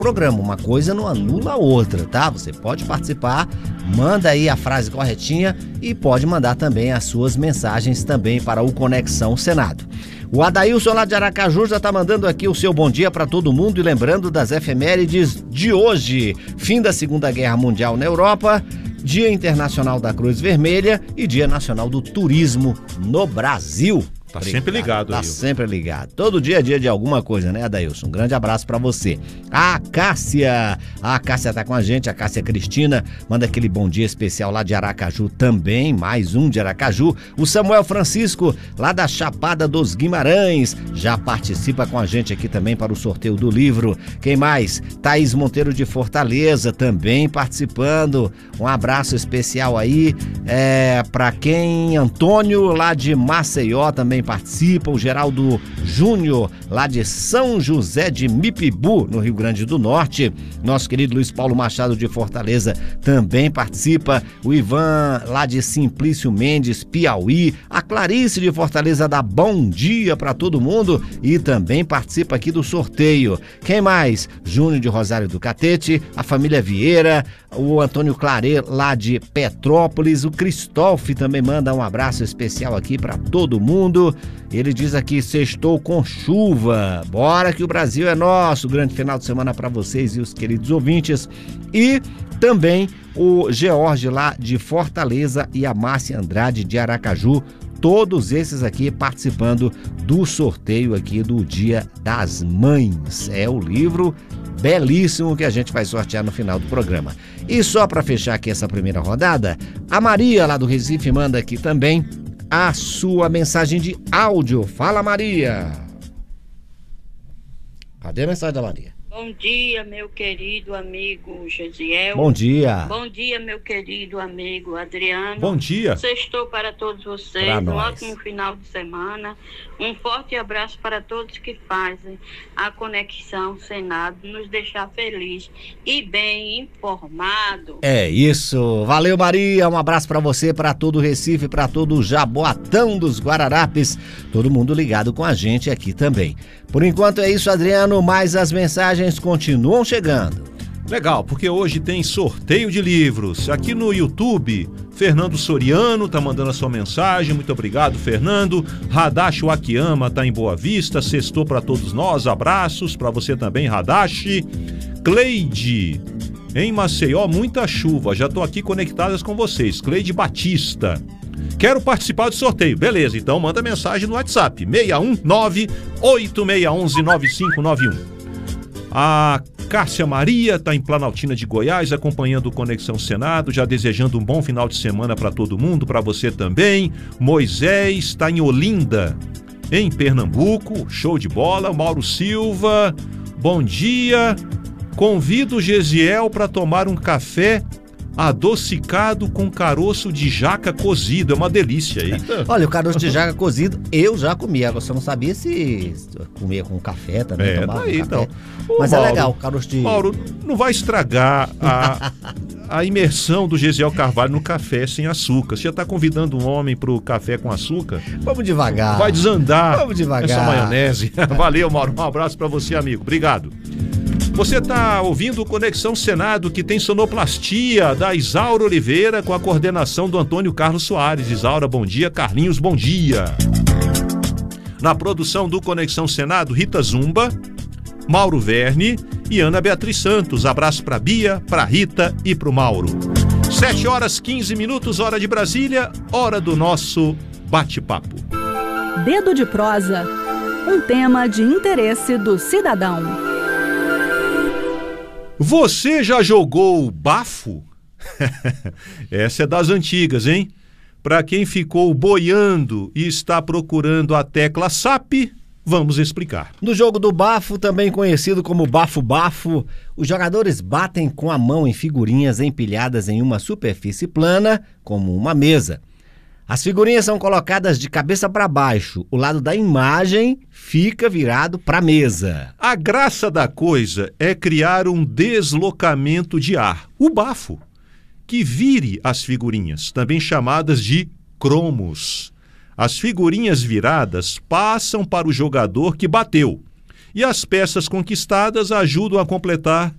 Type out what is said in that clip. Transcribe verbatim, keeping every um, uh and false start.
programa, uma coisa não anula a outra, tá? Você pode participar, manda aí a frase corretinha e pode mandar também as suas mensagens também para o Conexão Senado. O Adailson lá de Aracaju já tá mandando aqui o seu bom dia para todo mundo e lembrando das efemérides de hoje. Fim da Segunda Guerra Mundial na Europa, Dia Internacional da Cruz Vermelha e Dia Nacional do Turismo no Brasil. Tá sempre ligado aí. Tá sempre ligado. Todo dia é dia de alguma coisa, né, Adailson? Um grande abraço pra você. A Cássia. A Cássia tá com a gente, a Cássia Cristina. Manda aquele bom dia especial lá de Aracaju também. Mais um de Aracaju. O Samuel Francisco, lá da Chapada dos Guimarães, já participa com a gente aqui também para o sorteio do livro. Quem mais? Thaís Monteiro de Fortaleza também participando. Um abraço especial aí é, pra quem? Antônio, lá de Maceió, também participa, o Geraldo Júnior, lá de São José de Mipibu, no Rio Grande do Norte. Nosso querido Luiz Paulo Machado de Fortaleza também participa. O Ivan, lá de Simplício Mendes, Piauí. A Clarice de Fortaleza dá bom dia para todo mundo e também participa aqui do sorteio. Quem mais? Júnior de Rosário do Catete, a família Vieira, o Antônio Clare, lá de Petrópolis. O Cristóvão também manda um abraço especial aqui para todo mundo. Ele diz aqui, sextou com chuva, bora que o Brasil é nosso. Grande final de semana para vocês e os queridos ouvintes. E também o George lá de Fortaleza e a Márcia Andrade de Aracaju, todos esses aqui participando do sorteio aqui do Dia das Mães. É o livro belíssimo que a gente vai sortear no final do programa. E só para fechar aqui essa primeira rodada, a Maria lá do Recife manda aqui também a sua mensagem de áudio. Fala, Maria. Cadê a mensagem da Maria? Bom dia, meu querido amigo Gesiel. Bom dia. Bom dia, meu querido amigo Adriano. Bom dia. Sextou para todos vocês. Pra um nós. ótimo final de semana. Um forte abraço para todos que fazem a Conexão Senado nos deixar feliz e bem informado. É isso. Valeu, Maria. Um abraço pra você, pra todo o Recife, pra todo o Jaboatão dos Guararapes. Todo mundo ligado com a gente aqui também. Por enquanto é isso, Adriano, mas as mensagens continuam chegando. Legal, porque hoje tem sorteio de livros. Aqui no YouTube, Fernando Soriano tá mandando a sua mensagem. Muito obrigado, Fernando. Hadashi Wakiyama tá em Boa Vista. Sextou para todos nós. Abraços para você também, Hadashi. Cleide, em Maceió, muita chuva. Já tô aqui conectadas com vocês. Cleide Batista. Quero participar do sorteio. Beleza, então manda mensagem no WhatsApp. seis um nove, oito seis um, nove cinco nove um. A Cássia Maria está em Planaltina de Goiás, acompanhando o Conexão Senado, já desejando um bom final de semana para todo mundo, para você também. Moisés está em Olinda, em Pernambuco, show de bola. Mauro Silva, bom dia. Convido o Gesiel para tomar um café adocicado com caroço de jaca cozido. É uma delícia aí. Olha, o caroço de jaca cozido eu já comi. Agora você não sabia se comia com café também. É, tomava tá aí, com café. então. Mas Ô, é Mauro, legal, o caroço de... Mauro, não vai estragar a, a imersão do Gesiel Carvalho no café sem açúcar. Você já está convidando um homem pro café com açúcar? Vamos devagar. Vai desandar Vamos devagar. essa maionese. Valeu, Mauro. Um abraço para você, amigo. Obrigado. Você está ouvindo o Conexão Senado, que tem sonoplastia da Isaura Oliveira com a coordenação do Antônio Carlos Soares. Isaura, bom dia. Carlinhos, bom dia. Na produção do Conexão Senado, Rita Zumba, Mauro Verne e Ana Beatriz Santos. Abraço para Bia, para Rita e para o Mauro. sete horas quinze minutos, hora de Brasília, hora do nosso bate-papo. Dedo de prosa, um tema de interesse do cidadão. Você já jogou bafo? Essa é das antigas, hein? Para quem ficou boiando e está procurando a tecla S A P, vamos explicar. No jogo do bafo, também conhecido como bafo-bafo, os jogadores batem com a mão em figurinhas empilhadas em uma superfície plana, como uma mesa. As figurinhas são colocadas de cabeça para baixo. O lado da imagem fica virado para a mesa. A graça da coisa é criar um deslocamento de ar, o bafo, que vire as figurinhas, também chamadas de cromos. As figurinhas viradas passam para o jogador que bateu e as peças conquistadas ajudam a completar